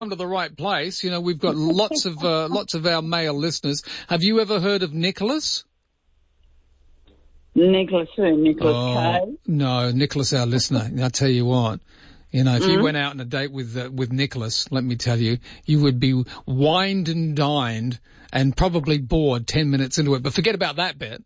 To the right place. You know, we've got lots of our male listeners. Have you ever heard of Nicholas? Nicholas who? Nicholas Cage? No, Nicholas, our listener. I tell you what, you know, if you went out on a date with Nicholas, let me tell you, you would be wined and dined and probably bored 10 minutes into it. But forget about that bit.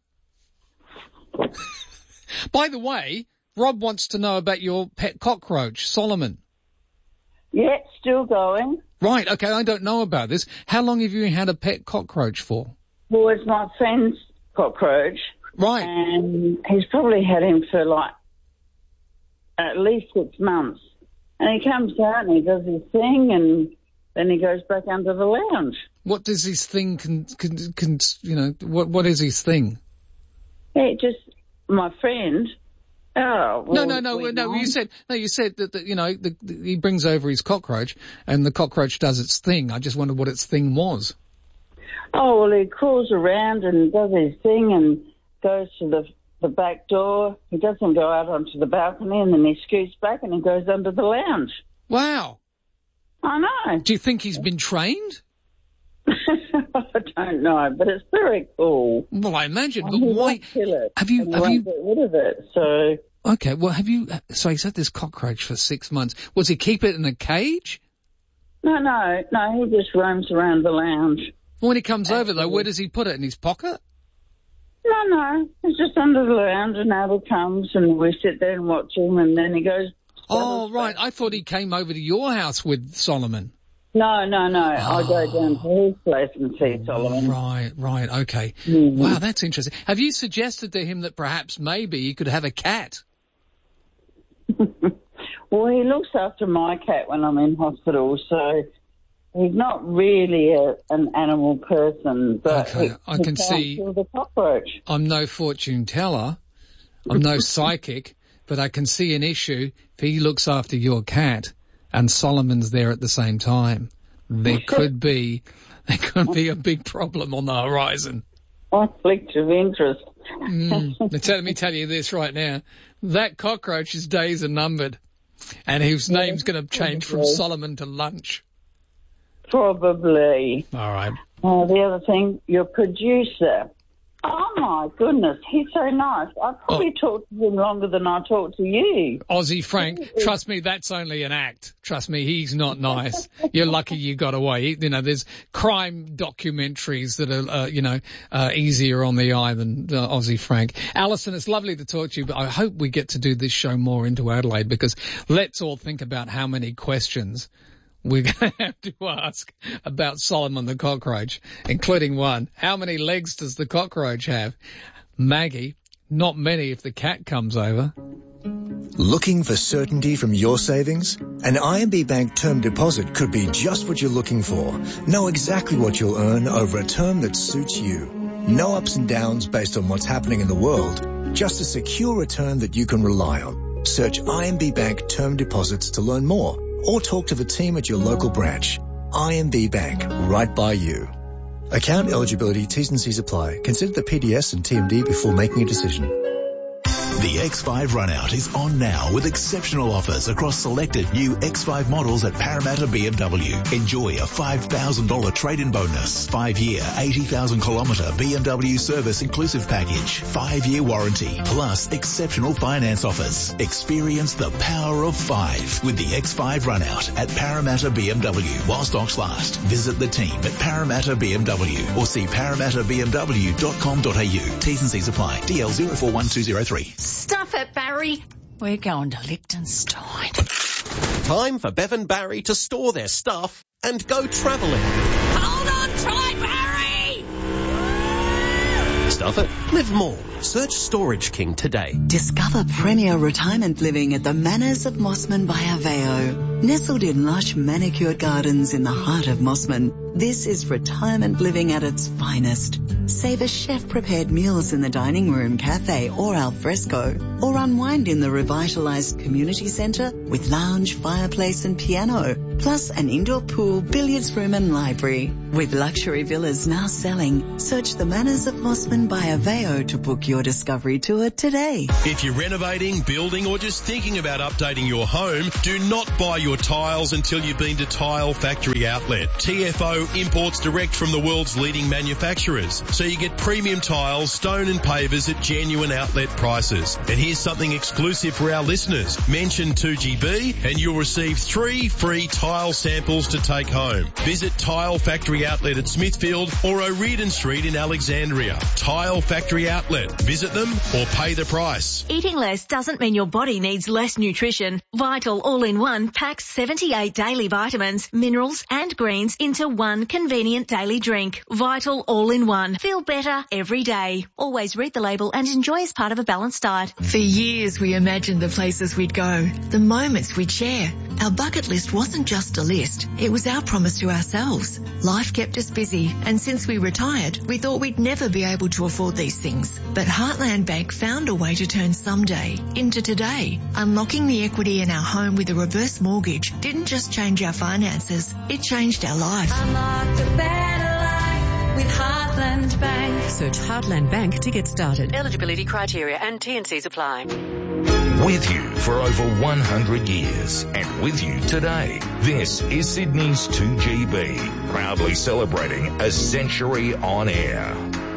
By the way, Rob wants to know about your pet cockroach, Solomon. Yeah, still going. Right, okay, I don't know about this. How long have you had a pet cockroach for? Well, it's my friend's cockroach. Right. And he's probably had him for like at least 6 months. And he comes out and he does his thing and then he goes back under the lounge. What does his thing, what is his thing? Yeah, just my friend. Oh, well, no. You said that he brings over his cockroach, and the cockroach does its thing. I just wondered what its thing was. Oh, well, he crawls around and does his thing and goes to the back door. He doesn't go out onto the balcony, and then he scoots back and he goes under the lounge. Wow. I know. Do you think he's been trained? I don't know, but it's very cool. Well, I imagine, but why kill it? Have you get rid of it? So okay, well, so he's had this cockroach for 6 months. Was he keep it in a cage? No, he just roams around the lounge. When he comes over though, where does he put it? In his pocket? No, it's just under the lounge, and Abel comes and we sit there and watch him, and then he goes. Oh, right. I thought he came over to your house with Solomon. No. I go down to his place and see Solomon. Right, okay. Mm-hmm. Wow, that's interesting. Have you suggested to him that perhaps maybe he could have a cat? Well, he looks after my cat when I'm in hospital, so he's not really an animal person, but okay. I can see kill the cockroach. I'm no fortune teller, I'm no psychic, but I can see an issue if he looks after your cat and Solomon's there at the same time. There could be a big problem on the horizon. Conflict of interest. Let me tell you this right now. That cockroach's days are numbered, and his name's going to change from Solomon to Lunch. Probably. All right. The other thing, your producer. Oh, my goodness, he's so nice. I probably talked to him longer than I talked to you. Aussie Frank, trust me, that's only an act. Trust me, he's not nice. You're lucky you got away. You know, there's crime documentaries that are, easier on the eye than Aussie Frank. Alison, it's lovely to talk to you, but I hope we get to do this show more into Adelaide, because let's all think about how many questions we're going to have to ask about Solomon the cockroach, including one. How many legs does the cockroach have? Maggie, not many if the cat comes over. Looking for certainty from your savings? An IMB Bank term deposit could be just what you're looking for. Know exactly what you'll earn over a term that suits you. No ups and downs based on what's happening in the world. Just a secure return that you can rely on. Search IMB Bank term deposits to learn more, or talk to the team at your local branch. IMB Bank, right by you. Account eligibility, T's and C's apply. Consider the PDS and TMD before making a decision. The X5 Runout is on now with exceptional offers across selected new X5 models at Parramatta BMW. Enjoy a $5,000 trade-in bonus, 5-year, 80,000-kilometre BMW service inclusive package, 5-year warranty, plus exceptional finance offers. Experience the power of 5 with the X5 Runout at Parramatta BMW while stocks last. Visit the team at Parramatta BMW or see parramattabmw.com.au. T's and C's apply. DL 041203. Stuff it, Barry. We're going to Liechtenstein. Time for Bev and Barry to store their stuff and go travelling. Hold on tight, Barry! Stuff it. Live more. Search Storage King today. Discover premier retirement living at the Manors of Mossman by Aveo. Nestled in lush manicured gardens in the heart of Mossman, this is retirement living at its finest. Savor chef-prepared meals in the dining room, cafe or al fresco, or unwind in the revitalised community centre with lounge, fireplace and piano. plus an indoor pool, billiards room and library. With luxury villas now selling, search the Manners of Mossman by Aveo to book your discovery tour today. If you're renovating, building or just thinking about updating your home, do not buy your tiles until you've been to Tile Factory Outlet. TFO imports direct from the world's leading manufacturers, so you get premium tiles, stone and pavers at genuine outlet prices. And here's something exclusive for our listeners. Mention 2GB and you'll receive 3 free tile samples to take home. Visit Tile Factory Outlet at Smithfield or O'Riordan Street in Alexandria. Tile Factory Outlet. Visit them or pay the price. Eating less doesn't mean your body needs less nutrition. Vital All-in-One packs 78 daily vitamins, minerals and greens into one convenient daily drink. Vital All-in-One. Feel better every day. Always read the label and enjoy as part of a balanced diet. For years we imagined the places we'd go, the moments we'd share. Our bucket list wasn't just a list, it was our promise to ourselves. Life kept us busy, and since we retired, we thought we'd never be able to afford these things. But Heartland Bank found a way to turn someday into today. Unlocking the equity in our home with a reverse mortgage didn't just change our finances, it changed our life. Unlock the better life with Heartland Bank. Search Heartland Bank to get started. Eligibility criteria and T&Cs apply. With you for over 100 years and with you today. This is Sydney's 2GB, proudly celebrating a century on air.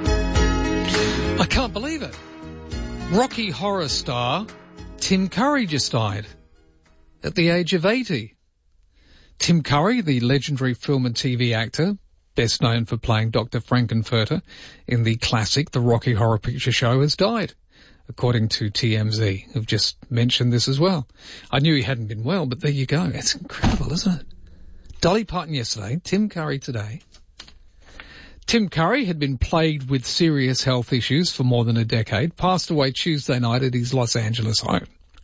I can't believe it. Rocky Horror star Tim Curry just died at the age of 80. Tim Curry, the legendary film and TV actor, best known for playing Dr. Frankenfurter in the classic The Rocky Horror Picture Show, has died, according to TMZ, who've just mentioned this as well. I knew he hadn't been well, but there you go. It's incredible, isn't it? Dolly Parton yesterday, Tim Curry today. Tim Curry had been plagued with serious health issues for more than a decade, passed away Tuesday night at his Los Angeles home.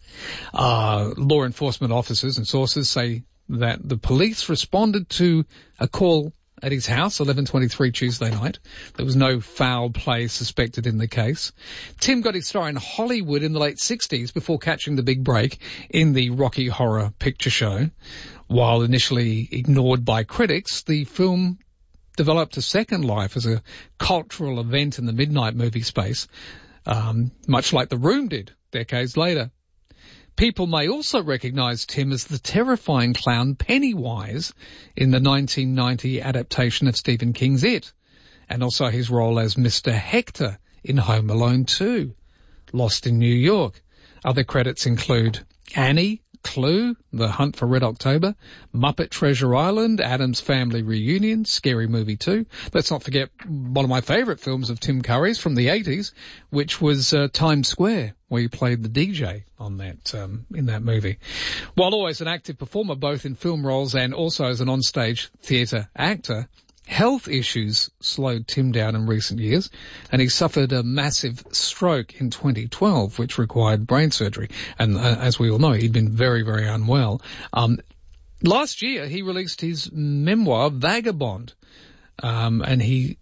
Law enforcement officers and sources say that the police responded to a call at his house, 11:23 Tuesday night. There was no foul play suspected in the case. Tim got his start in Hollywood in the late 60s before catching the big break in the Rocky Horror Picture Show. While initially ignored by critics, the film developed a second life as a cultural event in the midnight movie space, much like The Room did decades later. People may also recognise Tim as the terrifying clown Pennywise in the 1990 adaptation of Stephen King's It, and also his role as Mr. Hector in Home Alone 2, Lost in New York. Other credits include Annie, Clue, The Hunt for Red October, Muppet Treasure Island, Addams Family Reunion, Scary Movie 2. Let's not forget one of my favourite films of Tim Curry's from the 80s, which was Times Square, where he played the DJ on that in that movie. While always an active performer both in film roles and also as an onstage theatre actor, health issues slowed Tim down in recent years, and he suffered a massive stroke in 2012, which required brain surgery. And as we all know, he'd been very, very unwell. Last year, he released his memoir, Vagabond, and he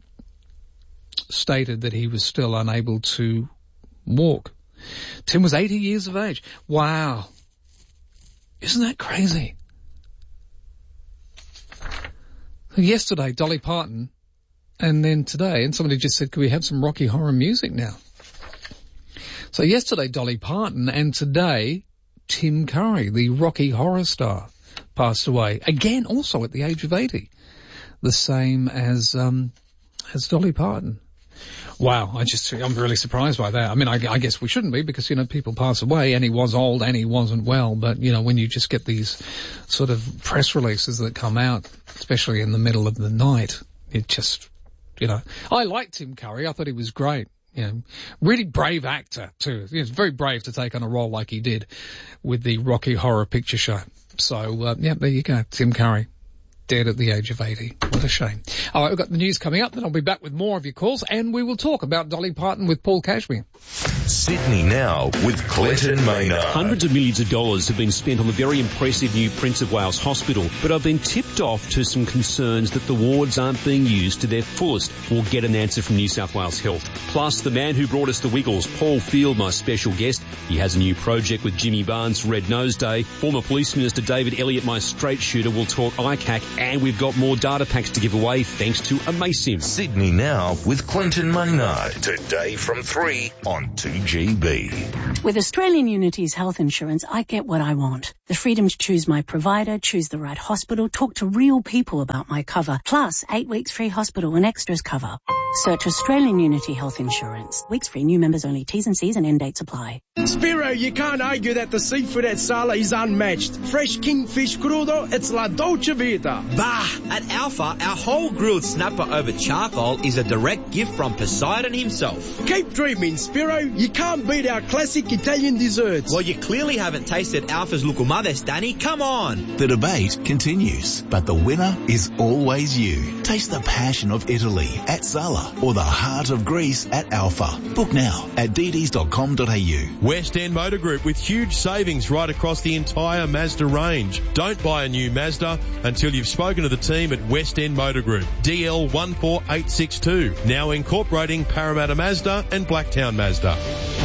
stated that he was still unable to walk. Tim was 80 years of age. Wow. Isn't that crazy? Yesterday, Dolly Parton, and then today, and somebody just said, could we have some Rocky Horror music now? So yesterday, Dolly Parton, and today, Tim Curry, the Rocky Horror star, passed away. Again, also at the age of 80. The same as Dolly Parton. Wow, I'm really surprised by that. I mean, I guess we shouldn't be because, people pass away and he was old and he wasn't well. But, when you just get these sort of press releases that come out, especially in the middle of the night, it just, I liked Tim Curry. I thought he was great. Really brave actor too. It's very brave to take on a role like he did with the Rocky Horror Picture Show. So, there you go. Tim Curry. Dead at the age of 80. What a shame. All right, we've got the news coming up, then I'll be back with more of your calls, and we will talk about Dolly Parton with Paul Cashmere. Sydney Now with Clinton Maynard. Hundreds of millions of dollars have been spent on the very impressive new Prince of Wales Hospital, but I've been tipped off to some concerns that the wards aren't being used to their fullest. We'll get an answer from New South Wales Health. Plus, the man who brought us the Wiggles, Paul Field, my special guest. He has a new project with Jimmy Barnes for Red Nose Day. Former Police Minister David Elliott, my straight shooter, will talk ICAC, and we've got more data packs to give away thanks to Amasim. Sydney Now with Clinton Maynard. Today from 3 on 2GB. With Australian Unity's health insurance, I get what I want. The freedom to choose my provider, choose the right hospital, talk to real people about my cover, plus 8 weeks free hospital and extras cover. Search Australian Unity Health Insurance. Weeks free, new members only. T's and C's and end dates apply. Spiro, you can't argue that the seafood at Sala is unmatched. Fresh kingfish crudo, it's la dolce vita. Bah! At Alpha, our whole grilled snapper over charcoal is a direct gift from Poseidon himself. Keep dreaming, Spiro. You can't beat our classic Italian desserts. Well, you clearly haven't tasted Alpha's Lucumades, Danny. Come on! The debate continues, but the winner is always you. Taste the passion of Italy at Sala or the heart of Greece at Alpha. Book now at dd's.com.au. West End Motor Group with huge savings right across the entire Mazda range. Don't buy a new Mazda until you've spoken to the team at West End Motor Group. DL 14862. Now incorporating Parramatta Mazda and Blacktown Mazda.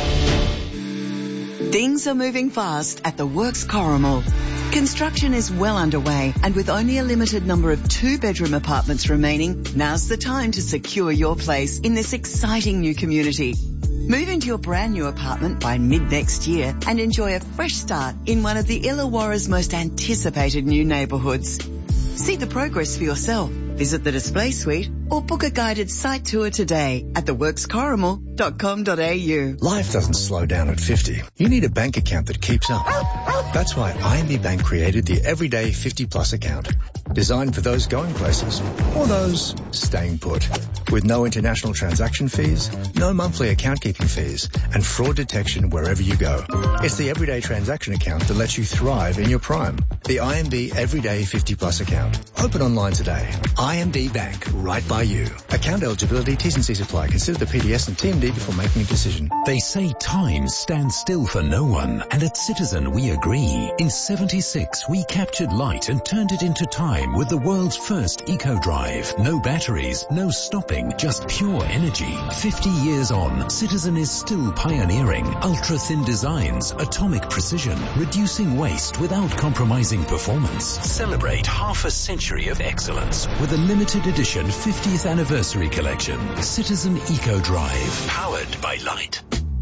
Things are moving fast at the Works Corrimal. Construction is well underway, and with only a limited number of 2-bedroom apartments remaining, now's the time to secure your place in this exciting new community. Move into your brand new apartment by mid-next year and enjoy a fresh start in one of the Illawarra's most anticipated new neighbourhoods. See the progress for yourself. Visit the display suite or book a guided site tour today at theworkscorrimal.com.au. Life doesn't slow down at 50. You need a bank account that keeps up. That's why IMB Bank created the Everyday 50 Plus account. Designed for those going places or those staying put. With no international transaction fees, no monthly account keeping fees, and fraud detection wherever you go. It's the everyday transaction account that lets you thrive in your prime. The IMB Everyday 50 Plus account. Open online today. IMB Bank, right by you. Account eligibility, T's and C's apply. Consider the PDS and TMD before making a decision. They say time stands still for no one, and at Citizen we agree. In 76, we captured light and turned it into time with the world's first eco-drive. No batteries, no stopping, just pure energy. 50 years on, Citizen is still pioneering ultra-thin designs, atomic precision, reducing waste without compromising performance. Celebrate half a century of excellence with a limited edition 50th anniversary collection. Citizen Eco-Drive, powered by light.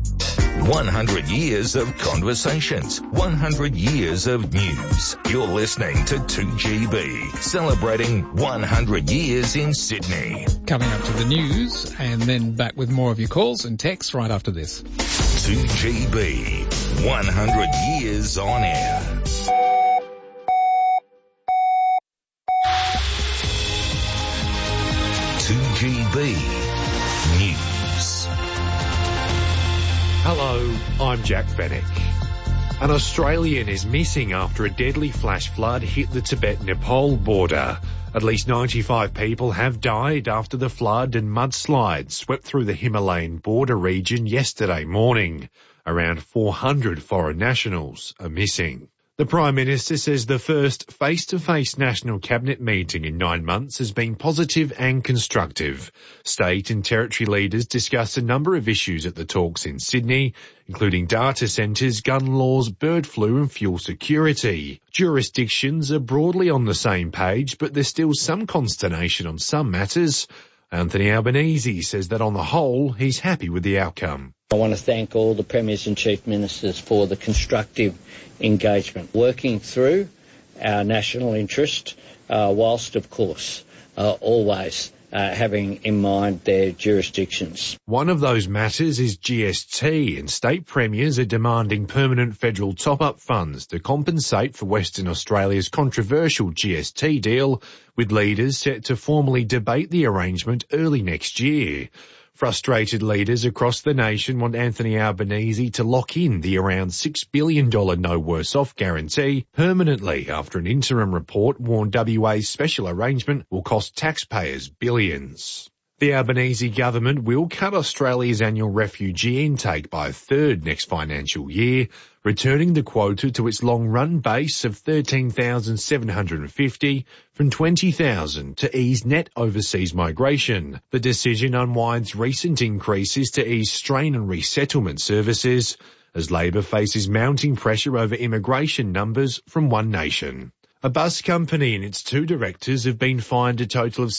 100 years of conversations, 100 years of news. You're listening to 2GB, celebrating 100 years in Sydney. Coming up to the news, and then back with more of your calls and texts right after this. 2GB, 100 years on air. News. Hello, I'm Jack Fennick. An Australian is missing after a deadly flash flood hit the Tibet-Nepal border. At least 95 people have died after the flood and mudslides swept through the Himalayan border region yesterday morning. Around 400 foreign nationals are missing. The Prime Minister says the first face-to-face National Cabinet meeting in 9 months has been positive and constructive. State and territory leaders discussed a number of issues at the talks in Sydney, including data centres, gun laws, bird flu and fuel security. Jurisdictions are broadly on the same page, but there's still some consternation on some matters. Anthony Albanese says that on the whole, he's happy with the outcome. I want to thank all the Premiers and Chief Ministers for the constructive engagement, working through our national interest, whilst, of course, always having in mind their jurisdictions. One of those matters is GST, and state premiers are demanding permanent federal top-up funds to compensate for Western Australia's controversial GST deal, with leaders set to formally debate the arrangement early next year. Frustrated leaders across the nation want Anthony Albanese to lock in the around $6 billion no worse off guarantee permanently after an interim report warned WA's special arrangement will cost taxpayers billions. The Albanese government will cut Australia's annual refugee intake by a third next financial year, returning the quota to its long-run base of 13,750 from 20,000 to ease net overseas migration. The decision unwinds recent increases to ease strain on resettlement services as Labor faces mounting pressure over immigration numbers from One Nation. A bus company and its two directors have been fined a total of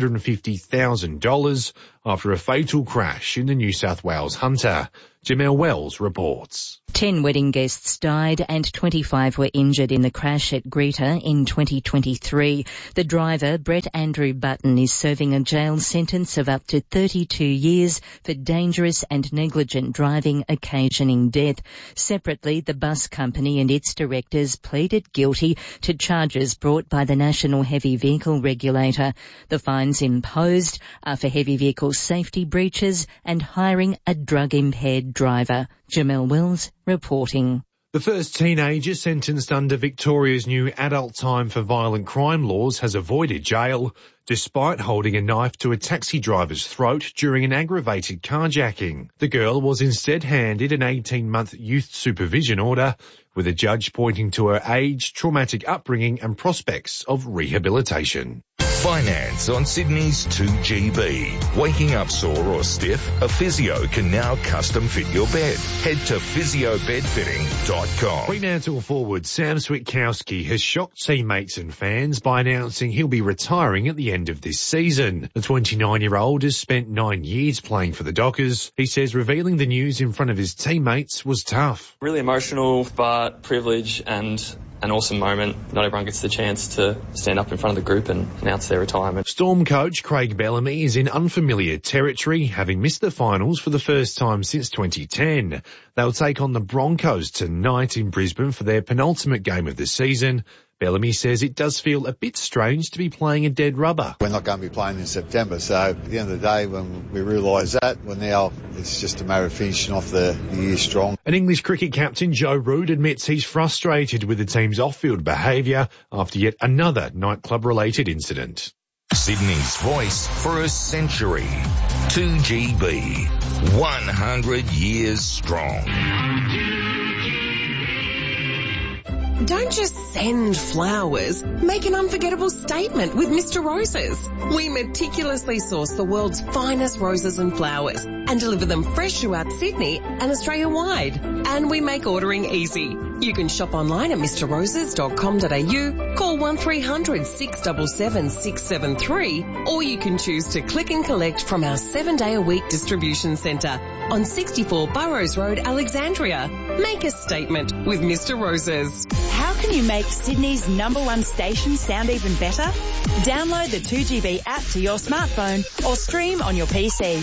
$650,000 after a fatal crash in the New South Wales Hunter. Jamel Wells reports. 10 wedding guests died and 25 were injured in the crash at Greta in 2023. The driver, Brett Andrew Button, is serving a jail sentence of up to 32 years for dangerous and negligent driving occasioning death. Separately, the bus company and its directors pleaded guilty to charges brought by the National Heavy Vehicle Regulator. The fines imposed are for heavy vehicle safety breaches and hiring a drug-impaired driver. Jamel Wills reporting. The first teenager sentenced under Victoria's new adult time for violent crime laws has avoided jail, despite holding a knife to a taxi driver's throat during an aggravated carjacking. The girl was instead handed an 18-month youth supervision order, with a judge pointing to her age, traumatic upbringing and prospects of rehabilitation. Finance on Sydney's 2GB. Waking up sore or stiff? A physio can now custom fit your bed. Head to physiobedfitting.com. Fremantle forward Sam Switkowski has shocked teammates and fans by announcing he'll be retiring at the end of this season. The 29-year-old has spent 9 years playing for the Dockers. He says revealing the news in front of his teammates was tough. Really emotional, but privilege and an awesome moment. Not everyone gets the chance to stand up in front of the group and announce their retirement. Storm coach Craig Bellamy is in unfamiliar territory, having missed the finals for the first time since 2010. They'll take on the Broncos tonight in Brisbane for their penultimate game of the season. Bellamy says it does feel a bit strange to be playing a dead rubber. We're not going to be playing in September, so at the end of the day, when we realise that, well, now it's just a matter of finishing off the year strong. An English cricket captain, Joe Root, admits he's frustrated with the team's off-field behaviour after yet another nightclub-related incident. Sydney's voice for a century. 2GB. 100 years strong. Don't just send flowers. Make an unforgettable statement with Mr. Roses. We meticulously source the world's finest roses and flowers and deliver them fresh throughout Sydney and Australia-wide. And we make ordering easy. You can shop online at mrroses.com.au, call 1300 677 673, or you can choose to click and collect from our 7-day-a-week distribution centre on 64 Burrows Road, Alexandria. Make a statement with Mr. Roses. How can you make Sydney's #1 station sound even better? Download the 2GB app to your smartphone or stream on your PC.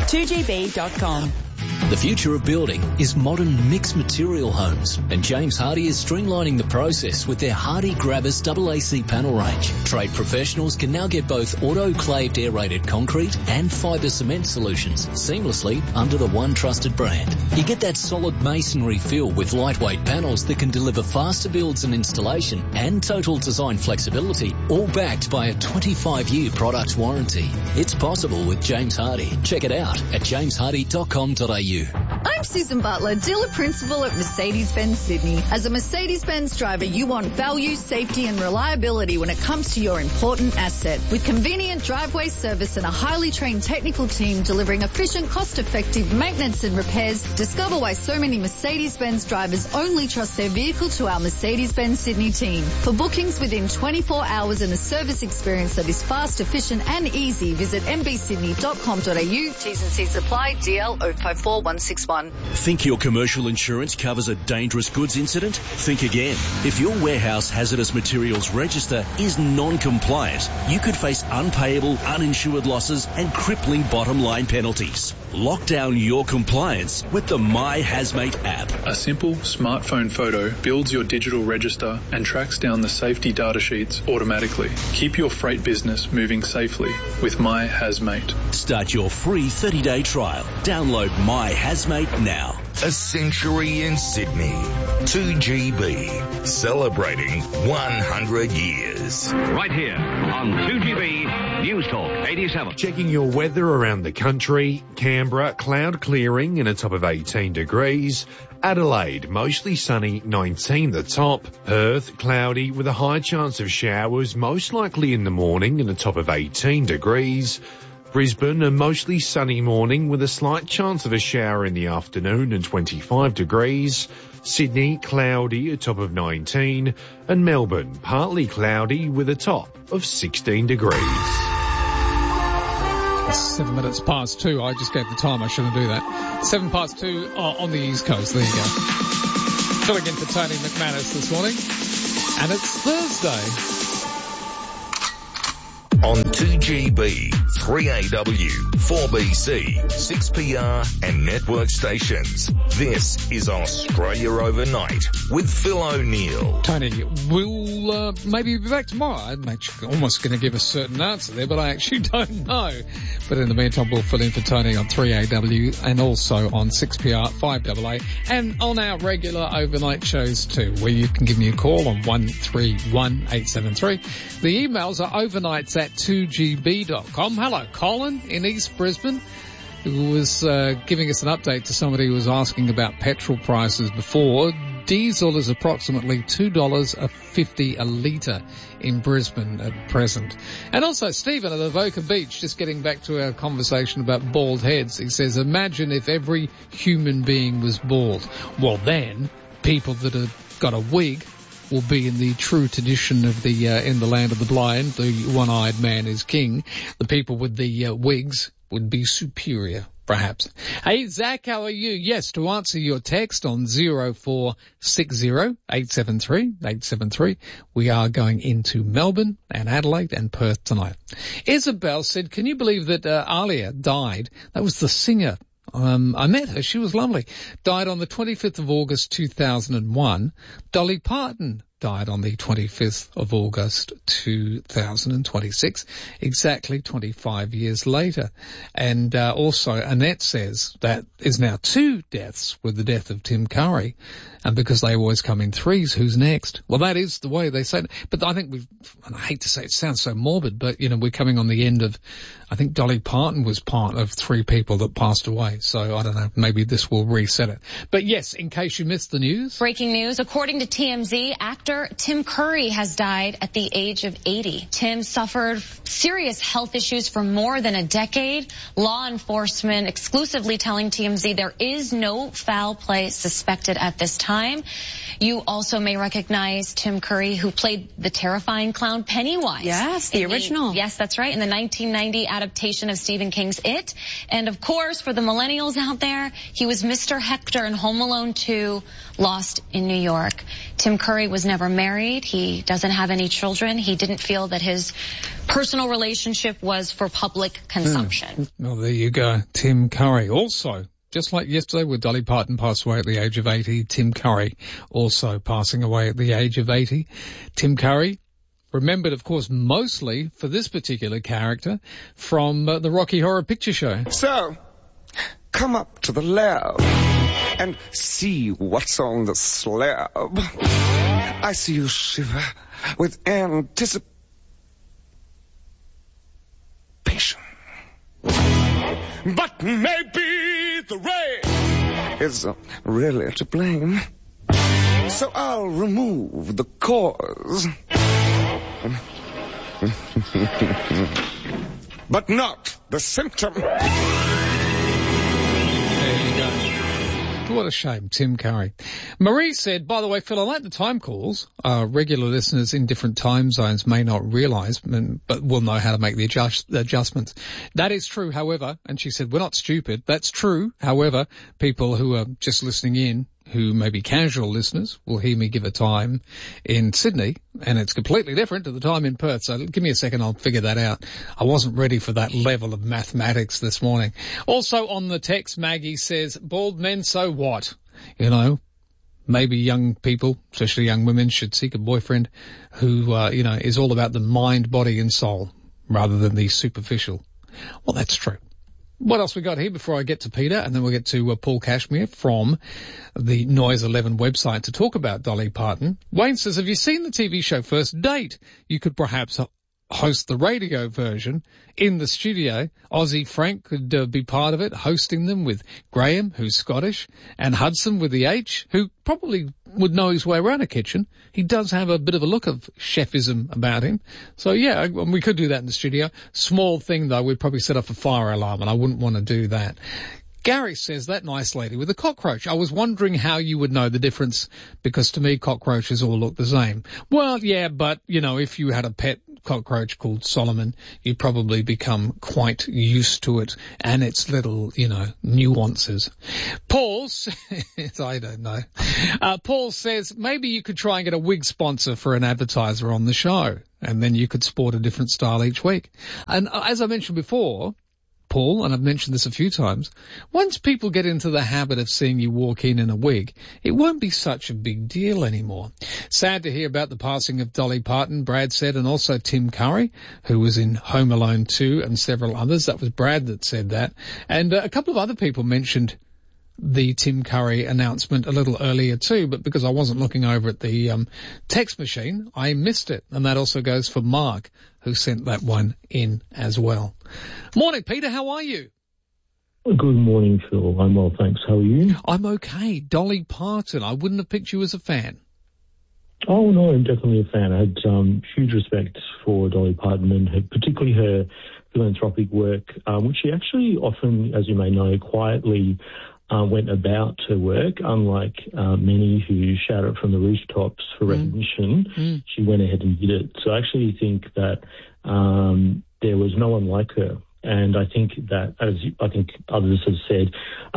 2GB.com. The future of building is modern mixed material homes, and James Hardie is streamlining the process with their Hardie Gravis AAC panel range. Trade professionals can now get both autoclaved aerated concrete and fibre cement solutions seamlessly under the one trusted brand. You get that solid masonry feel with lightweight panels that can deliver faster builds and installation and total design flexibility, all backed by a 25-year product warranty. It's possible with James Hardie. Check it out at jameshardie.com.au. I'm Susan Butler, dealer principal at Mercedes-Benz Sydney. As a Mercedes-Benz driver, you want value, safety and reliability when it comes to your important asset. With convenient driveway service and a highly trained technical team delivering efficient, cost-effective maintenance and repairs, discover why so many Mercedes-Benz drivers only trust their vehicle to our Mercedes-Benz Sydney team. For bookings within 24 hours and a service experience that is fast, efficient and easy, visit mbsydney.com.au. T's and C's apply. DL 054161. Think your commercial insurance covers a dangerous goods incident? Think again. If your warehouse hazardous materials register is non-compliant, you could face unpayable, uninsured losses and crippling bottom line penalties. Lock down your compliance with the My Hazmate app. A simple smartphone photo builds your digital register and tracks down the safety data sheets automatically. Keep your freight business moving safely with My Hazmate. Start your free 30-day trial. Download My Hazmate now. a century in Sydney. 2GB, celebrating 100 years. Right here on 2GB News Talk 87. Checking your weather around the country. Canberra, cloud clearing and a top of 18 degrees. Adelaide, mostly sunny, 19 the top. Perth, cloudy with a high chance of showers, most likely in the morning and a top of 18 degrees. Brisbane, a mostly sunny morning with a slight chance of a shower in the afternoon and 25 degrees. Sydney, cloudy, a top of 19. And Melbourne, partly cloudy with a top of 16 degrees. 7 minutes past 2. I just gave the time. I shouldn't do that. 7 past 2 on the East Coast. There you go. Filling in for Tony McManus this morning. And it's Thursday. On 2GB, 3AW, 4BC, 6PR and network stations. This is Australia Overnight with Phil O'Neill. Tony, we'll maybe be back tomorrow. I'm almost going to give a certain answer there, but I actually don't know. But in the meantime, we'll fill in for Tony on 3AW and also on 6PR, 5AA, and on our regular overnight shows too, where you can give me a call on 131873. The emails are overnights@2gb.com. Hello, Colin in East Brisbane, who was giving us an update to somebody who was asking about petrol prices before. Diesel is approximately $2.50 a litre in Brisbane at present. And also Stephen at Avoca Beach, just getting back to our conversation about bald heads. He says, imagine if every human being was bald. Well then, people that have got a wig will be in the true tradition of the in the land of the blind, the one-eyed man is king. The people with the wigs would be superior, perhaps. Hey, Zach, how are you? Yes, to answer your text on 0460-873-873, we are going into Melbourne and Adelaide and Perth tonight. Isabel said, can you believe that Alia died? That was the singer. I met her. She was lovely. Died on the 25th of August, 2001. Dolly Parton died on the 25th of August 2026, exactly 25 years later. And also Annette says that is now 2 deaths with the death of Tim Curry, and because they always come in threes, who's next? Well, that is the way they say it. But I think and I hate to say it sounds so morbid, but you know, we're coming on the end of, I think Dolly Parton was part of 3 people that passed away. So I don't know, maybe this will reset it. But yes, in case you missed the news. Breaking news, according to TMZ, actor Tim Curry has died at the age of 80. Tim suffered serious health issues for more than a decade. Law enforcement exclusively telling TMZ there is no foul play suspected at this time. You also may recognize Tim Curry, who played the terrifying clown Pennywise. Yes, the original. Yes, that's right, in the 1990 adaptation of Stephen King's It. And of course, for the millennials out there, he was Mr. Hector in Home Alone 2, Lost in New York. Tim Curry was never married. He doesn't have any children. He didn't feel that his personal relationship was for public consumption. Well, there you go. Tim Curry. Also, just like yesterday where Dolly Parton passed away at the age of 80, Tim Curry also passing away at the age of 80. Tim Curry, remembered, of course, mostly for this particular character from the Rocky Horror Picture Show. So, come up to the lab and see what's on the slab. I see you shiver with anticipation. But maybe the rain is really to blame. So I'll remove the cause. But not the symptom. There you go. What a shame, Tim Curry. Marie said, by the way, Phil, I like the time calls. Regular listeners in different time zones may not realise, but will know how to make the adjustments. That is true, however, and she said, we're not stupid. That's true. However, people who are just listening in, who may be casual listeners, will hear me give a time in Sydney, and it's completely different to the time in Perth. So give me a second, I'll figure that out. I wasn't ready for that level of mathematics this morning. Also on the text, Maggie says, bald men, so what? You know, maybe young people, especially young women, should seek a boyfriend who, is all about the mind, body and soul rather than the superficial. Well, that's true. What else we got here before I get to Peter, and then we'll get to Paul Cashmere from the Noise 11 website to talk about Dolly Parton. Wayne says, have you seen the TV show First Date? You could perhaps host the radio version in the studio. Aussie Frank could be part of it, hosting them with Graham, who's Scottish, and Hudson with the H, who probably would know his way around a kitchen. He does have a bit of a look of chefism about him. So yeah, we could do that in the studio. Small thing though, we'd probably set off a fire alarm, and I wouldn't want to do that. Gary says, that nice lady with the cockroach. I was wondering how you would know the difference, because to me cockroaches all look the same. Well, yeah, but, you know, if you had a pet cockroach called Solomon, you'd probably become quite used to it and its little, you know, nuances. Paul says, I don't know. Paul says, maybe you could try and get a wig sponsor for an advertiser on the show, and then you could sport a different style each week. And as I mentioned before, Paul, and I've mentioned this a few times, once people get into the habit of seeing you walk in a wig, it won't be such a big deal anymore. Sad to hear about the passing of Dolly Parton, Brad said, and also Tim Curry, who was in Home Alone 2, and several others. That was Brad that said that. And a couple of other people mentioned the Tim Curry announcement a little earlier too, but because I wasn't looking over at the text machine, I missed it. And that also goes for Mark, who sent that one in as well. Morning, Peter. How are you? Good morning, Phil. I'm well, thanks. How are you? I'm okay. Dolly Parton. I wouldn't have picked you as a fan. Oh, no, I'm definitely a fan. I had huge respect for Dolly Parton and particularly her philanthropic work, which she actually often, as you may know, quietly went about her work, unlike many who shout it from the rooftops for recognition. She went ahead and did it. So I actually think that there was no one like her. And I think that, as I think others have said,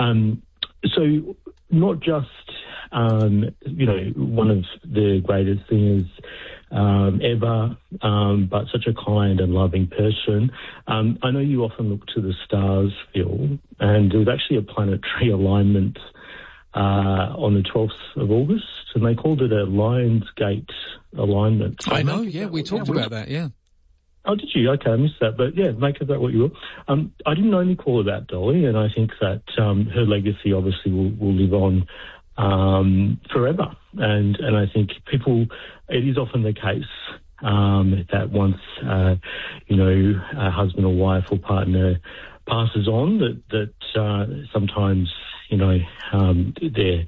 so not just, you know, one of the greatest singers ever, but such a kind and loving person. I know you often look to the stars, Phil, and there was actually a planetary alignment on the 12th of August, and they called it a Lionsgate alignment. So I know, yeah, we talked about that, yeah. Oh, did you? Okay, I missed that. But yeah, make of that what you will. I didn't only call her that, Dolly, and I think that her legacy obviously will live on forever. And I think it is often the case that once, you know, a husband or wife or partner passes on, that sometimes, you know, their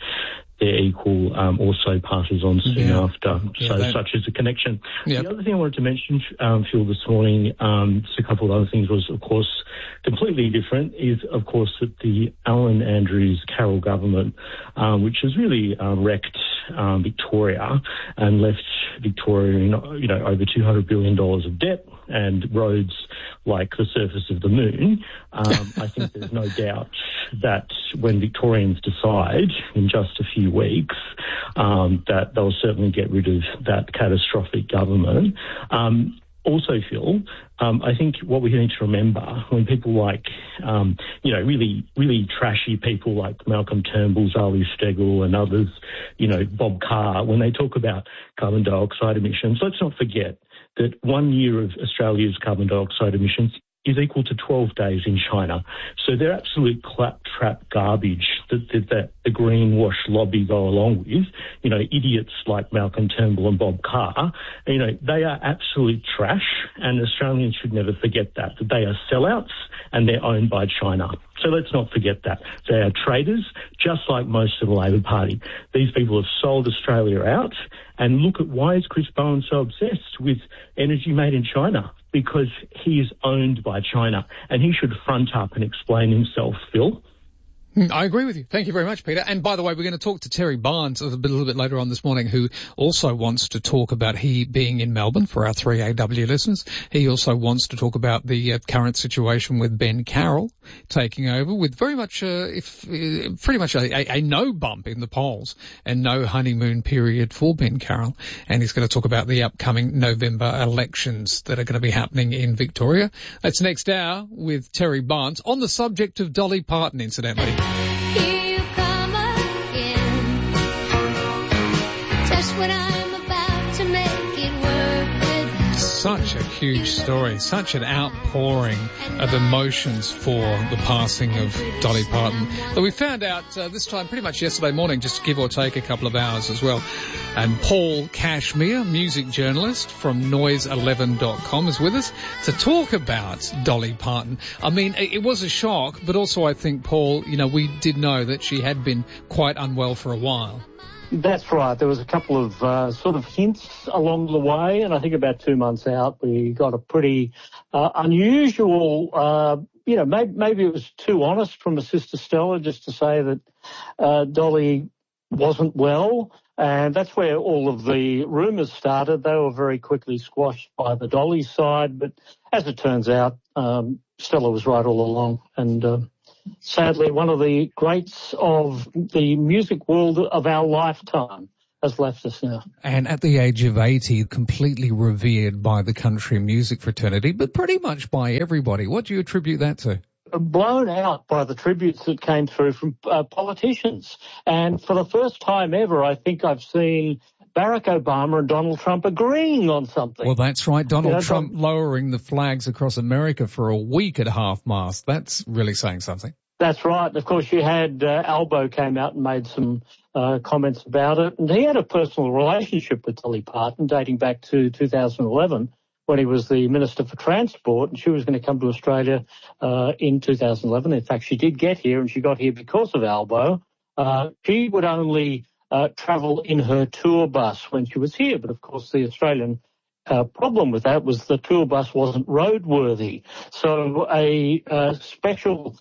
equal also passes on soon after. So such is a connection. Yep. The other thing I wanted to mention, Phil, this morning, just a couple of other things was, of course, completely different, is, of course, that the Alan Andrews Carroll government, which has really wrecked Victoria and left Victoria in, you know, over $200 billion of debt and roads like the surface of the moon. I think there's no doubt that when Victorians decide in just a few weeks that they'll certainly get rid of that catastrophic government. Also, Phil, I think what we need to remember when people like, you know, really, really trashy people like Malcolm Turnbull, Zali Steggall and others, you know, Bob Carr, when they talk about carbon dioxide emissions, let's not forget that 1 year of Australia's carbon dioxide emissions is equal to 12 days in China. So they're absolute claptrap garbage that the greenwash lobby go along with. You know, idiots like Malcolm Turnbull and Bob Carr, you know, they are absolute trash, and Australians should never forget that they are sellouts and they're owned by China. So let's not forget that. They are traitors, just like most of the Labor Party. These people have sold Australia out, and look at why is Chris Bowen so obsessed with energy made in China? Because he is owned by China, and he should front up and explain himself, Phil. I agree with you. Thank you very much, Peter. And by the way, we're going to talk to Terry Barnes a little bit later on this morning, who also wants to talk about he being in Melbourne for our 3AW listeners. He also wants to talk about the current situation with Ben Carroll taking over with very much, pretty much a no bump in the polls and no honeymoon period for Ben Carroll. And he's going to talk about the upcoming November elections that are going to be happening in Victoria. That's next hour with Terry Barnes on the subject of Dolly Parton, incidentally. Here you come again, just when I'm about to make it work with such a huge story, such an outpouring of emotions for the passing of Dolly Parton that we found out this time pretty much yesterday morning, just give or take a couple of hours as well. And Paul Cashmere, music journalist from Noise11.com, is with us to talk about Dolly Parton. I mean, it was a shock, but also I think, Paul, you know, we did know that she had been quite unwell for a while. That's right. There was a couple of sort of hints along the way, and I think about 2 months out we got a pretty unusual, maybe it was too honest from her sister Stella just to say that Dolly wasn't well, and that's where all of the rumours started. They were very quickly squashed by the Dolly side, but as it turns out, Stella was right all along, and sadly, one of the greats of the music world of our lifetime has left us now. And at the age of 80, completely revered by the country music fraternity, but pretty much by everybody. What do you attribute that to? Blown out by the tributes that came through from politicians. And for the first time ever, I think I've seen Barack Obama and Donald Trump agreeing on something. Well, that's right. Donald Trump lowering the flags across America for a week at half-mast. That's really saying something. That's right. And of course, you had Albo came out and made some comments about it. And he had a personal relationship with Dolly Parton dating back to 2011 when he was the Minister for Transport. And she was going to come to Australia in 2011. In fact, she did get here, and she got here because of Albo. She would only travel in her tour bus when she was here. But, of course, the Australian problem with that was the tour bus wasn't roadworthy. So a special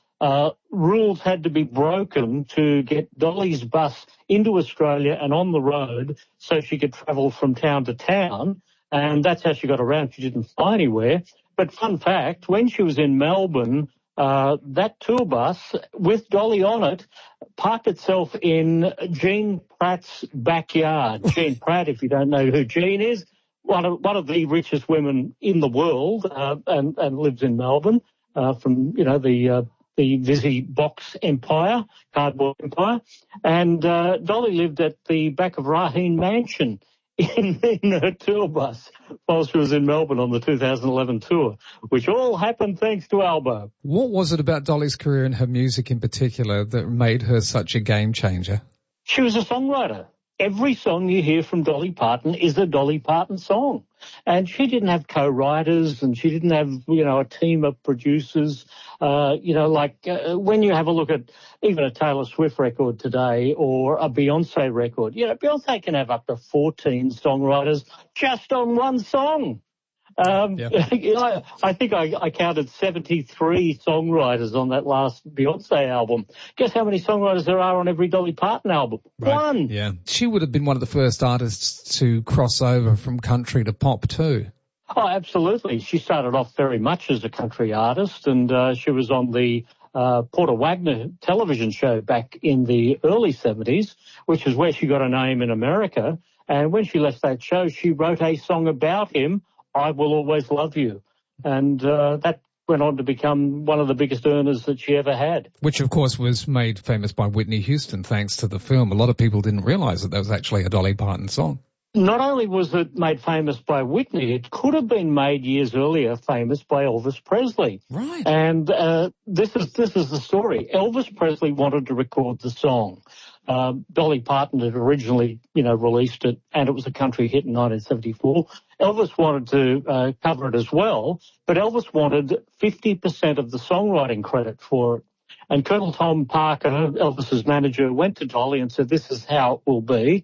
rules had to be broken to get Dolly's bus into Australia and on the road so she could travel from town to town. And that's how she got around. She didn't fly anywhere. But fun fact, when she was in Melbourne, that tour bus with Dolly on it parked itself in Jean Pratt's backyard. Jean Pratt, if you don't know who Jean is, one of the richest women in the world, and lives in Melbourne, from, the Visi box empire, cardboard empire. And Dolly lived at the back of Raheen Mansion in her tour bus while she was in Melbourne on the 2011 tour, which all happened thanks to Albo. What was it about Dolly's career and her music in particular that made her such a game changer? She was a songwriter. Every song you hear from Dolly Parton is a Dolly Parton song. And she didn't have co-writers, and she didn't have, a team of producers. When you have a look at even a Taylor Swift record today or a Beyonce record, Beyonce can have up to 14 songwriters just on one song. I think I counted 73 songwriters on that last Beyonce album. Guess how many songwriters there are on every Dolly Parton album? Right. One. Yeah. She would have been one of the first artists to cross over from country to pop too. Oh, absolutely. She started off very much as a country artist, and she was on the Porter Wagner television show back in the early 70s, which is where she got a name in America. And when she left that show, she wrote a song about him, I Will Always Love You. And that went on to become one of the biggest earners that she ever had. Which, of course, was made famous by Whitney Houston thanks to the film. A lot of people didn't realise that was actually a Dolly Parton song. Not only was it made famous by Whitney, it could have been made years earlier famous by Elvis Presley. Right. And this is the story. Elvis Presley wanted to record the song. Dolly Parton had originally, released it, and it was a country hit in 1974. Elvis wanted to cover it as well, but Elvis wanted 50% of the songwriting credit for it. And Colonel Tom Parker, Elvis's manager, went to Dolly and said, this is how it will be.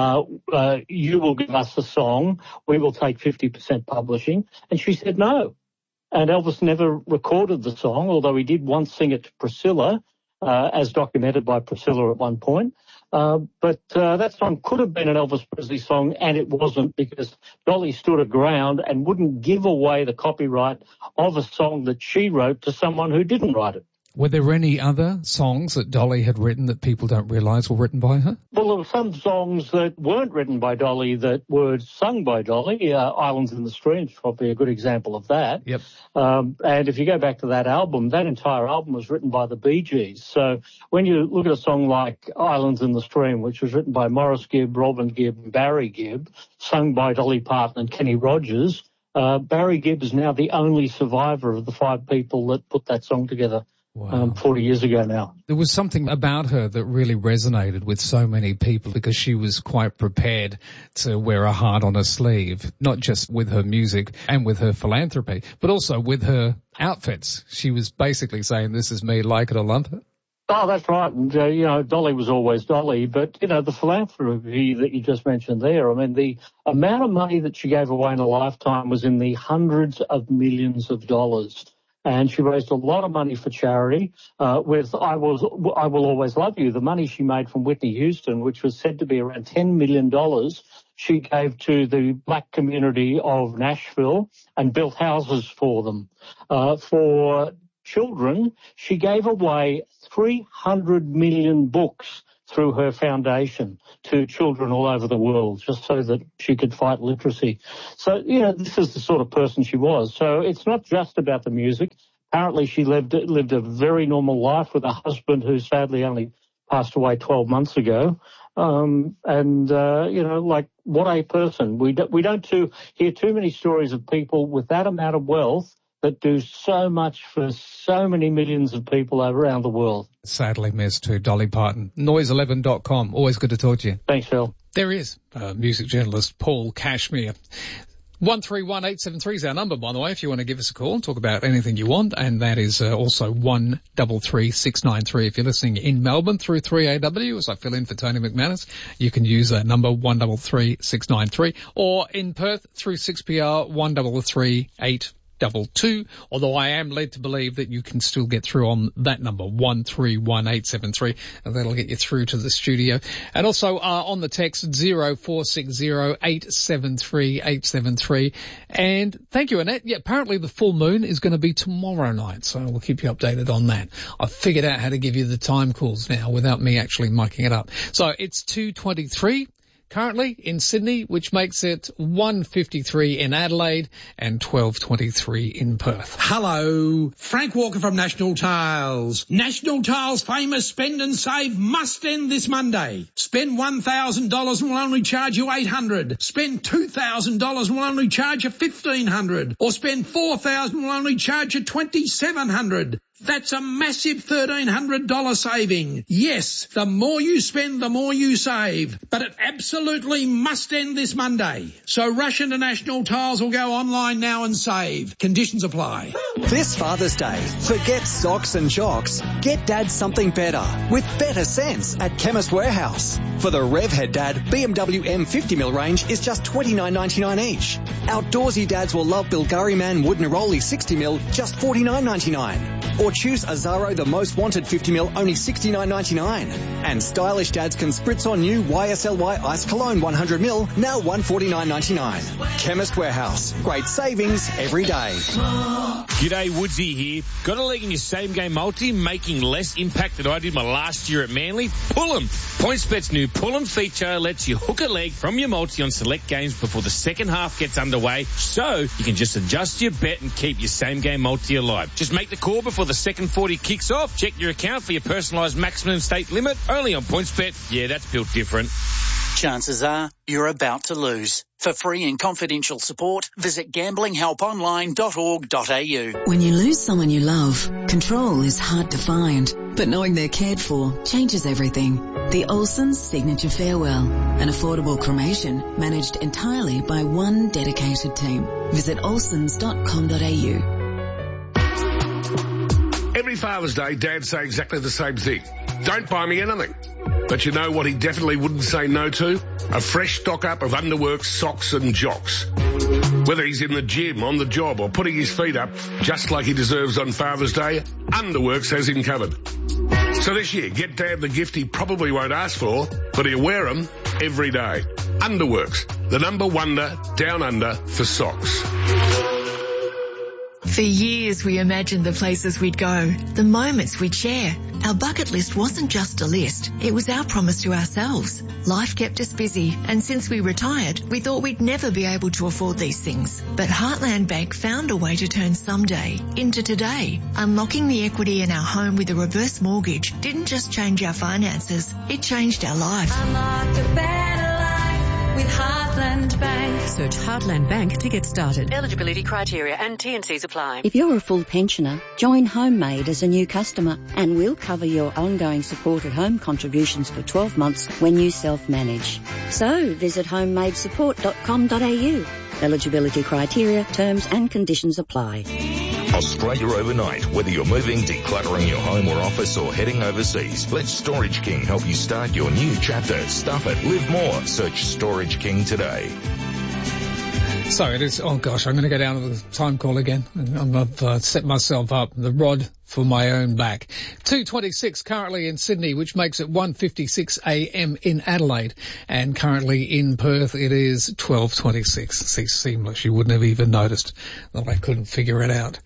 You will give us a song. We will take 50% publishing. And she said no. And Elvis never recorded the song, although he did once sing it to Priscilla, as documented by Priscilla at one point. But that song could have been an Elvis Presley song, and it wasn't, because Dolly stood her ground and wouldn't give away the copyright of a song that she wrote to someone who didn't write it. Were there any other songs that Dolly had written that people don't realise were written by her? Well, there were some songs that weren't written by Dolly that were sung by Dolly. Islands in the Stream is probably a good example of that. Yep. And if you go back to that album, that entire album was written by the Bee Gees. So when you look at a song like Islands in the Stream, which was written by Morris Gibb, Robin Gibb, and Barry Gibb, sung by Dolly Parton and Kenny Rogers, Barry Gibb is now the only survivor of the 5 people that put that song together. Wow. 40 years ago now. There was something about her that really resonated with so many people because she was quite prepared to wear a heart on her sleeve, not just with her music and with her philanthropy, but also with her outfits. She was basically saying, this is me, like it or lump it. Oh, that's right. And, Dolly was always Dolly. But, the philanthropy that you just mentioned there, I mean, the amount of money that she gave away in a lifetime was in the hundreds of millions of dollars. And she raised a lot of money for charity with I Will Always Love You. The money she made from Whitney Houston, which was said to be around $10 million, she gave to the black community of Nashville and built houses for them. For children, she gave away 300 million books through her foundation to children all over the world, just so that she could fight literacy. So, this is the sort of person she was. So it's not just about the music. Apparently she lived a very normal life with a husband who sadly only passed away 12 months ago. What a person. We don't hear too many stories of people with that amount of wealth that do so much for so many millions of people around the world. Sadly missed too, Dolly Parton. Noise11.com. Always good to talk to you. Thanks, Phil. There is music journalist Paul Cashmere. 131873 is our number, by the way, if you want to give us a call and talk about anything you want. And that is also 133693. If you're listening in Melbourne through 3AW, as I fill in for Tony McManus, you can use that number 133693. Or in Perth through 6PR 1338. 2, although I am led to believe that you can still get through on that number, 131873, and that'll get you through to the studio. And also on the text 0460873873. And thank you, Annette. Yeah, apparently the full moon is going to be tomorrow night, so we'll keep you updated on that. I've figured out how to give you the time calls now without me actually miking it up. So it's 2:23. Currently in Sydney, which makes it 1:53 in Adelaide and 12:23 in Perth. Hello, Frank Walker from National Tiles. National Tiles' famous spend and save must end this Monday. Spend $1,000 and we'll only charge you $800. Spend $2,000 and we'll only charge you $1,500. Or spend $4,000 and we'll only charge you $2,700. That's a massive $1,300 saving. Yes, the more you spend, the more you save. But it absolutely must end this Monday. So rush into National Tiles or go online now and save. Conditions apply. This Father's Day, forget socks and jocks. Get Dad something better with better sense at Chemist Warehouse. For the Revhead Dad, BMW M50mm range is just $29.99 each. Outdoorsy dads will love Bulgari Man Wood Neroli 60mm, just $49.99. Or choose Azaro the Most Wanted 50mm, only $69.99. And stylish dads can spritz on new YSLY Ice Cologne 100ml, now $149.99. Chemist Warehouse. Great savings every day. G'day, Woodsy here. Got a leg in your same game multi, making less impact than I did my last year at Manly? Pull 'em. PointsBet's new Pull 'em feature lets you hook a leg from your multi on select games before the second half gets underway, so you can just adjust your bet and keep your same game multi alive. Just make the call before the second 40 kicks off. Check your account for your personalised maximum stake limit. Only on PointsBet. Yeah, that's built different. Chances are you're about to lose. For free and confidential support, visit gamblinghelponline.org.au. When you lose someone you love, control is hard to find, but knowing they're cared for changes everything. The Olsons Signature Farewell, an affordable cremation managed entirely by one dedicated team. Visit olsons.com.au. Every Father's Day, dads say exactly the same thing. Don't buy me anything. But you know what he definitely wouldn't say no to? A fresh stock-up of Underworks socks and jocks. Whether he's in the gym, on the job, or putting his feet up, just like he deserves on Father's Day, Underworks has him covered. So this year, get Dad the gift he probably won't ask for, but he'll wear them every day. Underworks, the number wonder down under for socks. For years we imagined the places we'd go, the moments we'd share. Our bucket list wasn't just a list, it was our promise to ourselves. Life kept us busy, and since we retired, we thought we'd never be able to afford these things. But Heartland Bank found a way to turn someday into today. Unlocking the equity in our home with a reverse mortgage didn't just change our finances, it changed our life. Unlock a better life with Heartland. Heartland Bank. Search Heartland Bank to get started. Eligibility criteria and T&Cs apply. If you're a full pensioner, join HomeMade as a new customer and we'll cover your ongoing supported home contributions for 12 months when you self-manage. So visit homemadesupport.com.au. Eligibility criteria, terms and conditions apply. Australia overnight. Whether you're moving, decluttering your home or office, or heading overseas, let Storage King help you start your new chapter. Stuff it. Live more. Search Storage King today. So it is, oh gosh, I'm going to go down to the time call again. I've set myself up, the rod for my own back. 2:26 currently in Sydney, which makes it 1:56 a.m. in Adelaide. And currently in Perth, it is 12:26. See, seamless. You wouldn't have even noticed that I couldn't figure it out.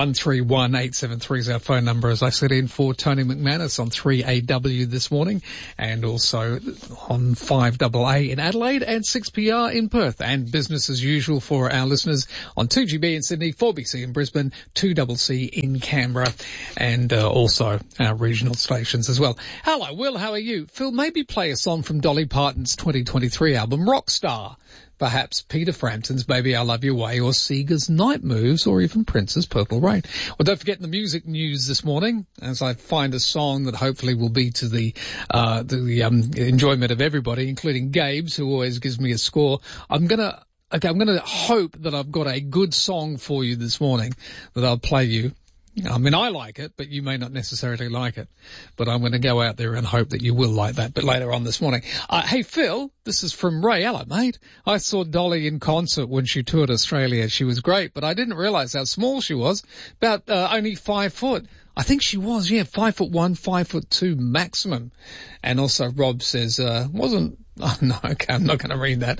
131873 is our phone number, as I said, in for Tony McManus on 3AW this morning, and also on 5AA in Adelaide and 6PR in Perth. And business as usual for our listeners on 2GB in Sydney, 4BC in Brisbane, 2CC in Canberra, and also our regional stations as well. Hello, Will, how are you? Phil, maybe play a song from Dolly Parton's 2023 album, Rockstar. Perhaps Peter Frampton's Baby I Love Your Way, or Seeger's Night Moves, or even Prince's Purple Rain. Well, don't forget the music news this morning, as I find a song that hopefully will be to the enjoyment of everybody, including Gabe's, who always gives me a score. I'm gonna hope that I've got a good song for you this morning that I'll play you. I mean, I like it, but you may not necessarily like it. But I'm going to go out there and hope that you will like that. But later on this morning. Hey, Phil, this is from Ray. Hello, mate. I saw Dolly in concert when she toured Australia. She was great, but I didn't realise how small she was. About only 5 foot. I think she was, 5'1", 5'2" maximum. And also Rob says, wasn't... Oh, no, okay, I'm not going to read that.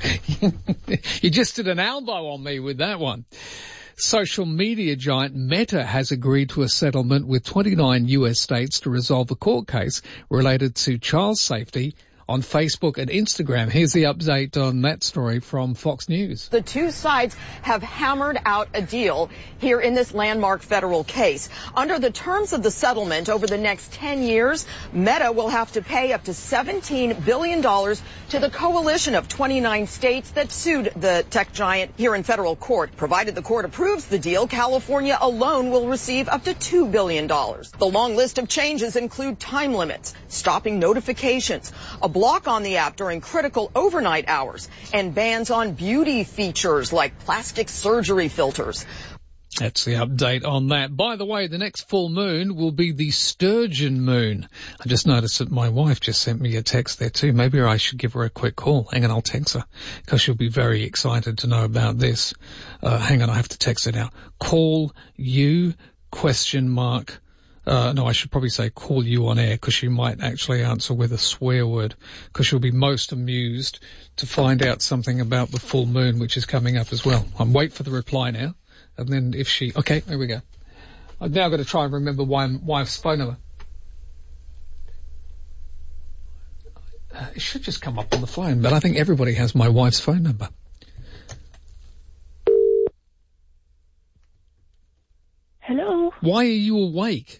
You just did an elbow on me with that one. Social media giant Meta has agreed to a settlement with 29 US states to resolve a court case related to child safety on Facebook and Instagram. Here's the update on that story from Fox News. The two sides have hammered out a deal here in this landmark federal case. Under the terms of the settlement, over the next 10 years, Meta will have to pay up to $17 billion to the coalition of 29 states that sued the tech giant here in federal court. Provided the court approves the deal, California alone will receive up to $2 billion. The long list of changes include time limits, stopping notifications, a block on the app during critical overnight hours, and bans on beauty features like plastic surgery filters. That's the update on that. By the way, the next full moon will be the Sturgeon moon. I just noticed that my wife just sent me a text there too. Maybe I should give her a quick call. Hang on, I'll text her, because she'll be very excited to know about this. Hang on, I have to text her now. Call you, ? No, I should probably say call you on air, because she might actually answer with a swear word, because she'll be most amused to find out something about the full moon, which is coming up as well. I'm wait for the reply now. And then if she... Okay, there we go. I've now got to try and remember my wife's phone number. It should just come up on the phone, but I think everybody has my wife's phone number. Hello. Why are you awake?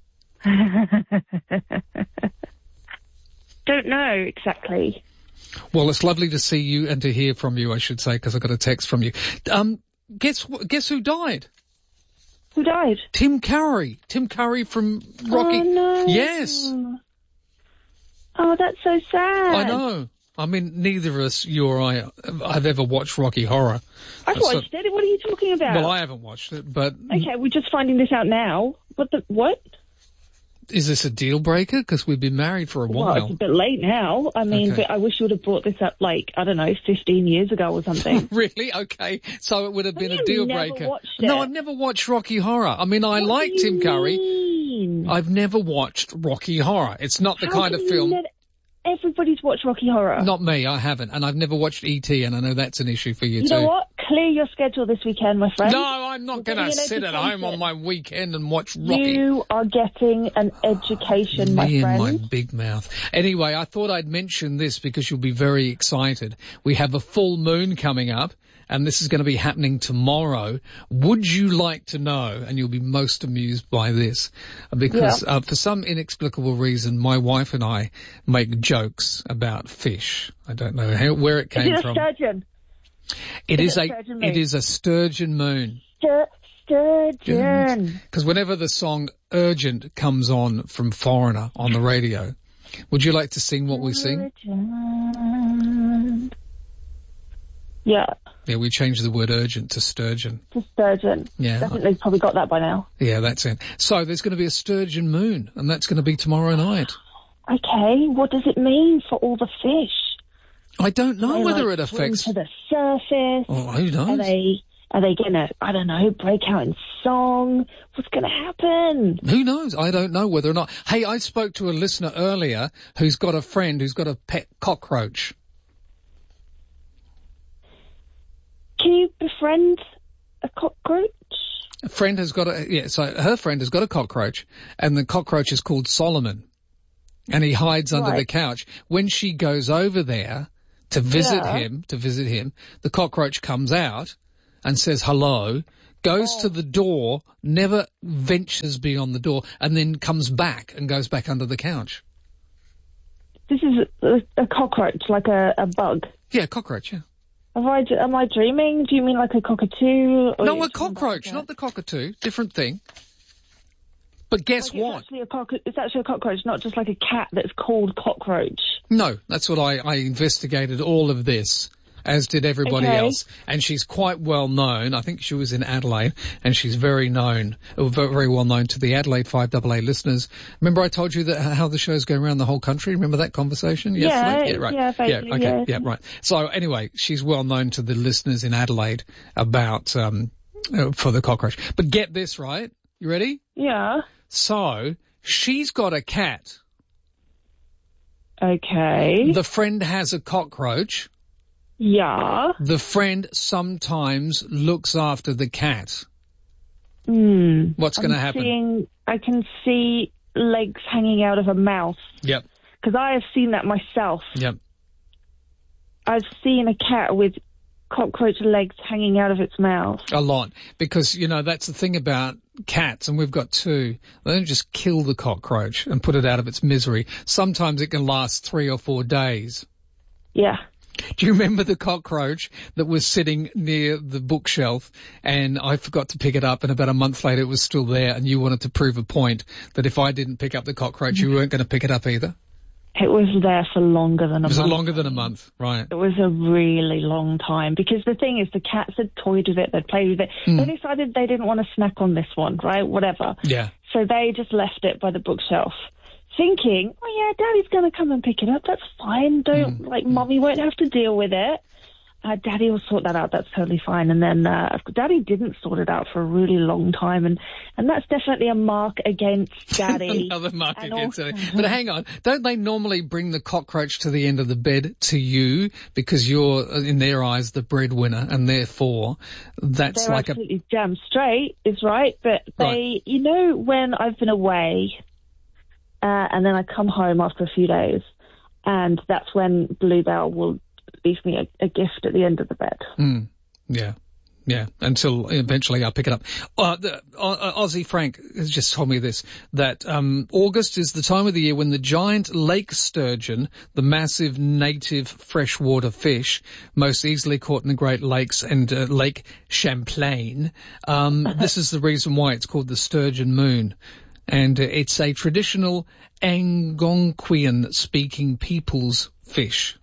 Don't know exactly. Well, it's lovely to see you and to hear from you, I should say, because I got a text from you. Guess who died? Who died? Tim Curry. Tim Curry from Rocky. Oh, no. Yes. Oh, that's so sad. I know. I mean, neither of us, you or I, have ever watched Rocky Horror. I've watched it. What are you talking about? Well, I haven't watched it, but... Okay, we're just finding this out now. What? Is this a deal breaker? Because we've been married for a while. Well, it's a bit late now. I mean, Okay. but I wish you would have brought this up, 15 years ago or something. Really? Okay. So it would have been a deal breaker. Watched it? No, I've never watched Rocky Horror. I mean, I like Tim Curry. Mean? I've never watched Rocky Horror. It's not the kind of film... Everybody's watched Rocky Horror. Not me, I haven't. And I've never watched E.T., and I know that's an issue for you too. You know what? Clear your schedule this weekend, my friend. No, I'm not going to sit at home on my weekend and watch Rocky. You are getting an education, my friend. Me and my big mouth. Anyway, I thought I'd mention this because you'll be very excited. We have a full moon coming up, and this is going to be happening tomorrow. Would you like to know, and you'll be most amused by this, because for some inexplicable reason, my wife and I make jokes about fish. I don't know where it came from. Is it a sturgeon? It is a sturgeon moon. Sturgeon. Because whenever the song Urgent comes on from Foreigner on the radio, would you like to sing what we sing? Yeah. Yeah, we changed the word urgent to sturgeon. To sturgeon. Yeah. I think they've probably got that by now. Yeah, that's it. So there's going to be a sturgeon moon, and that's going to be tomorrow night. Okay, what does it mean for all the fish? I don't know whether it swim affects... to the surface. Oh, who knows? Are they going to, I don't know, break out in song? What's going to happen? Who knows? I don't know whether or not... Hey, I spoke to a listener earlier who's got a friend who's got a pet cockroach. Can you befriend a cockroach? A friend has got so her friend has got a cockroach, and the cockroach is called Solomon. And he hides under the couch. When she goes over there to visit him, the cockroach comes out and says hello, goes to the door, never ventures beyond the door, and then comes back and goes back under the couch. This is a cockroach, like a bug? Yeah, cockroach, yeah. Am I dreaming? Do you mean like a cockatoo? No, a cockroach, not the cockatoo. Different thing. But guess what? It's actually a cockroach, not just like a cat that's called cockroach. No, that's what I investigated all of this, as did everybody else. And she's quite well known. I think she was in Adelaide, and she's very well known to the Adelaide 5AA listeners. Remember I told you that how the show's going around the whole country? Remember that conversation yesterday? Yeah, right. Yeah, right. So anyway, she's well known to the listeners in Adelaide about, for the cockroach. But get this, right? You ready? Yeah. So, she's got a cat. Okay. The friend has a cockroach. Yeah. The friend sometimes looks after the cat. What's going to happen? I can see legs hanging out of a mouth. Yep. Because I have seen that myself. Yep. I've seen a cat with cockroach legs hanging out of its mouth. A lot. Because, that's the thing about cats, and we've got two. They don't just kill the cockroach and put it out of its misery. Sometimes it can last 3 or 4 days. Yeah. Do you remember the cockroach that was sitting near the bookshelf and I forgot to pick it up, and about a month later it was still there, and you wanted to prove a point that if I didn't pick up the cockroach, you weren't going to pick it up either? It was there for longer than a month. Was it longer than a month? Right. It was a really long time, because the thing is, the cats had toyed with it, they'd played with it. They decided they didn't want to snack on this one, right? Whatever. Yeah. So they just left it by the bookshelf, thinking, oh yeah, Daddy's going to come and pick it up. That's fine. Mommy won't have to deal with it. Daddy will sort that out. That's totally fine. And then Daddy didn't sort it out for a really long time, and that's definitely a mark against Daddy. Another mark against Daddy. But hang on, don't they normally bring the cockroach to the end of the bed to you because you're, in their eyes, the breadwinner, and therefore that's They're like absolutely damn straight, is right. But they, when I've been away, and then I come home after a few days, and that's when Bluebell will leave me a gift at the end of the bed. Yeah, until eventually I pick it up. Aussie Frank has just told me this, that August is the time of the year when the giant lake sturgeon, the massive native freshwater fish, most easily caught in the Great Lakes and Lake Champlain, this is the reason why it's called the sturgeon moon. And it's a traditional Algonquian-speaking people's fish.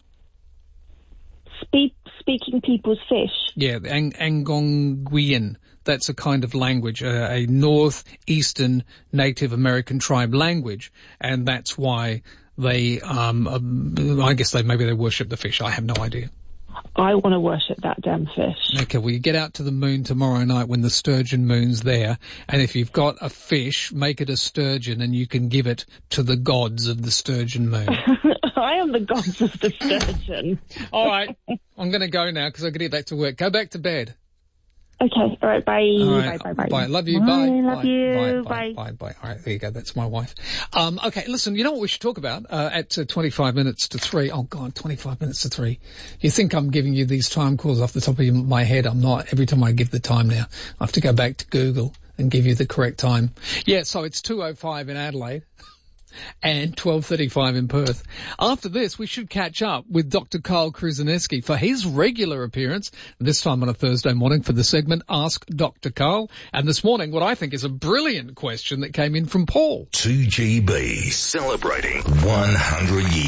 Speaking people's fish? Yeah, Algonquian. That's a kind of language, a northeastern Native American tribe language, and that's why they, I guess maybe they worship the fish. I have no idea. I want to worship that damn fish. Okay, well, you get out to the moon tomorrow night when the sturgeon moon's there, and if you've got a fish, make it a sturgeon, and you can give it to the gods of the sturgeon moon. I am the gods of the sturgeon. All right, I'm going to go now because I've got to get back to work. Go back to bed. Okay, all right, bye. All right, bye. Love you, bye. Love you, bye. All right, there you go, that's my wife. Okay, listen, you know what we should talk about at 25 minutes to 3? Oh, God, 25 minutes to 3. You think I'm giving you these time calls off the top of my head. I'm not. Every time I give the time now, I have to go back to Google and give you the correct time. Yeah, so it's 2:05 in Adelaide. and 12:35 in Perth. After this, we should catch up with Dr. Carl Kruzaneski for his regular appearance, this time on a Thursday morning for the segment Ask Dr. Carl. And this morning, what I think is a brilliant question that came in from Paul. 2GB, celebrating 100 years.